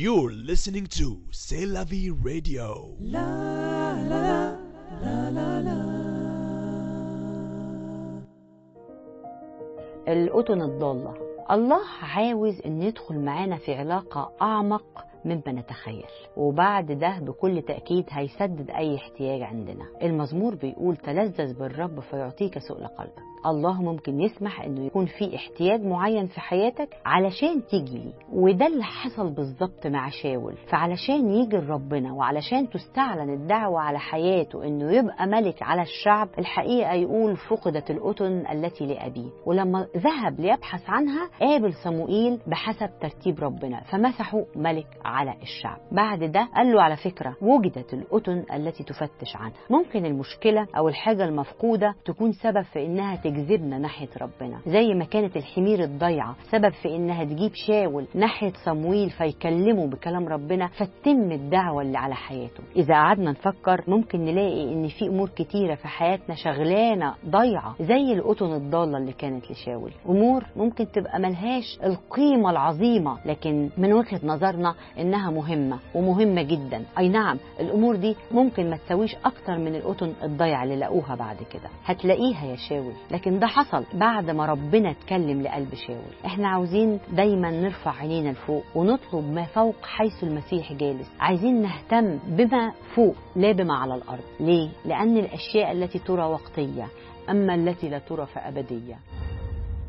You're listening to C'est la vie radio. الأذن الضالة. الله عاوز أن يدخل معانا في علاقة أعمق مما نتخيل، وبعد ده بكل تأكيد هيسدد أي احتياج عندنا. المزمور بيقول تلذذ بالرب فيعطيك سؤل قلبك. الله ممكن يسمح أنه يكون في احتياج معين في حياتك علشان تيجي لي، وده اللي حصل بالظبط مع شاول. فعلشان يجي ربنا وعلشان تستعلن الدعوة على حياته أنه يبقى ملك على الشعب، الحقيقة يقول فقدت الأذن التي لأبيه، ولما ذهب ليبحث عنها قابل صموئيل بحسب ترتيب ربنا فمسحه ملك على الشعب. بعد ده قال له على فكرة وجدت الأذن التي تفتش عنها. ممكن المشكلة أو الحاجة المفقودة تكون سبب في إنها تجذبنا ناحية ربنا، زي ما كانت الحمير الضيعة سبب في إنها تجيب شاول ناحية صموئيل فيكلمه بكلام ربنا فتتم الدعوة اللي على حياته. إذا قعدنا نفكر ممكن نلاقي إن في أمور كتيرة في حياتنا شغلانة ضيعة زي الأذن الضالة اللي كانت لشاول. أمور ممكن تبقى ملهاش القيمة العظيمة، لكن من وجهة نظرنا إنها مهمة ومهمة جدا. أي نعم الأمور دي ممكن ما تسويش أكتر من الأذن الضيعة اللي لقوها بعد كده. هتلاقيها يا شاول، لكن ده حصل بعد ما ربنا اتكلم لقلب شاول. احنا عاوزين دايما نرفع عينينا لفوق ونطلب ما فوق حيث المسيح جالس. عايزين نهتم بما فوق لا بما على الأرض. ليه؟ لأن الأشياء التي ترى وقتية، أما التي لا ترى فأبدية.